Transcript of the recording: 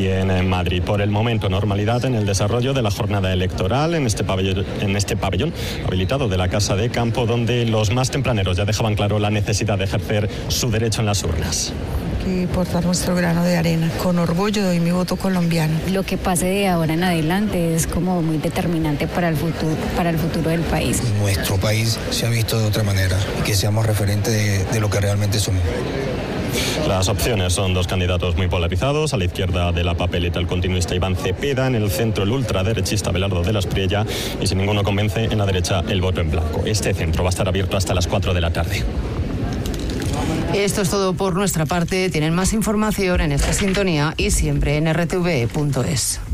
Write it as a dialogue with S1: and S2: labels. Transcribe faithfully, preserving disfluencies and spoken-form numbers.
S1: aquí en Madrid. Por el momento, normalidad en el desarrollo de la jornada electoral en este pabellón, en este pabellón habilitado de la Casa de Campo, donde los más tempraneros ya dejaban claro la necesidad de ejercer su derecho en las urnas.
S2: Y portar nuestro grano de arena. Con orgullo doy mi voto colombiano.
S3: Lo que pase de ahora en adelante es como muy determinante para el futuro, para el futuro del país.
S4: Nuestro país se ha visto de otra manera y que seamos referentes de, de lo que realmente somos.
S1: Las opciones son dos candidatos muy polarizados. A la izquierda de la papeleta el continuista Iván Cepeda, en el centro el ultraderechista Abelardo de la Espriella y si ninguno convence, en la derecha el voto en blanco. Este centro va a estar abierto hasta las cuatro de la tarde.
S5: Esto es todo por nuestra parte. Tienen más información en esta sintonía y siempre en r t v punto es.